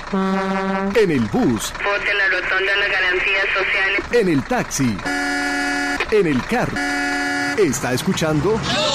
En el bus. Vote en la rotonda las garantías sociales. En el taxi. En el carro. Está escuchando